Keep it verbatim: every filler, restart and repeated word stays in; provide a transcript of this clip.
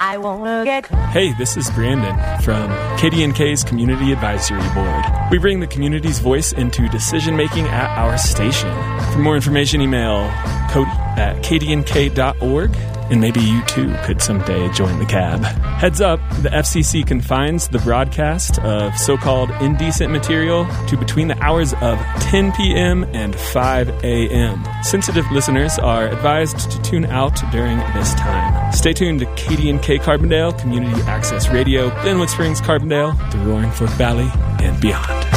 I wanna get... Hey, this is Brandon from K D N K's Community Advisory Board. We bring the community's voice into decision-making at our station. For more information, email Cody at k d n k dot org, and maybe you too could someday join the cab. Heads up, the F C C confines the broadcast of so-called indecent material to between the hours of ten p.m. and five a.m. Sensitive listeners are advised to tune out during this time. Stay tuned to K D N K Carbondale, Community Access Radio, Glenwood Springs, Carbondale, the Roaring Fork Valley, and beyond.